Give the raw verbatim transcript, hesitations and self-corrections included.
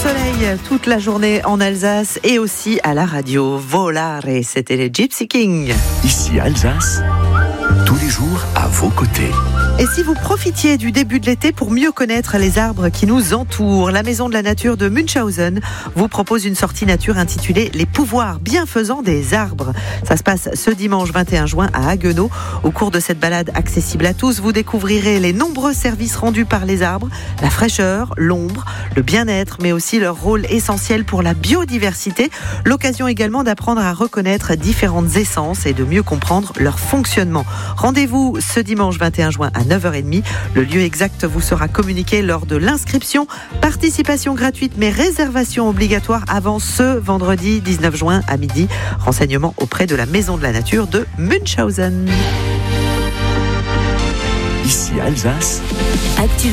soleil toute la journée en Alsace et aussi à la radio. Volare, c'était les Gypsy Kings. Ici Alsace, tous les jours à vos côtés. Et si vous profitiez du début de l'été pour mieux connaître les arbres qui nous entourent, la Maison de la Nature de Münchhausen vous propose une sortie nature intitulée « Les pouvoirs bienfaisants des arbres ». Ça se passe ce dimanche vingt et un juin à Haguenau. Au cours de cette balade accessible à tous, vous découvrirez les nombreux services rendus par les arbres, la fraîcheur, l'ombre, le bien-être, mais aussi leur rôle essentiel pour la biodiversité. L'occasion également d'apprendre à reconnaître différentes essences et de mieux comprendre leur fonctionnement. Rendez-vous ce dimanche vingt et un juin à neuf heures trente. Le lieu exact vous sera communiqué lors de l'inscription. Participation gratuite mais réservation obligatoire avant ce vendredi dix-neuf juin à midi. Renseignements auprès de la Maison de la Nature de Münchhausen. Ici Alsace. Actu